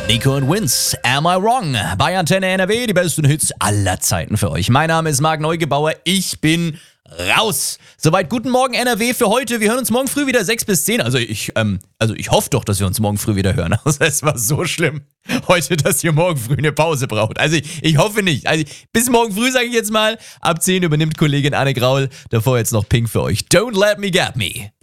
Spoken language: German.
Nico und Vince, Am I Wrong? Bei Antenne NRW, die besten Hits aller Zeiten für euch. Mein Name ist Marc Neugebauer, ich bin raus. Soweit guten Morgen NRW für heute. Wir hören uns morgen früh wieder 6 bis 10. Also ich hoffe doch, dass wir uns morgen früh wieder hören. Also es war so schlimm heute, dass ihr morgen früh eine Pause braucht. Also ich hoffe nicht. Also bis morgen früh sage ich jetzt mal. Ab 10 übernimmt Kollegin Anne Graul. Davor jetzt noch Pink für euch. Don't let me get me.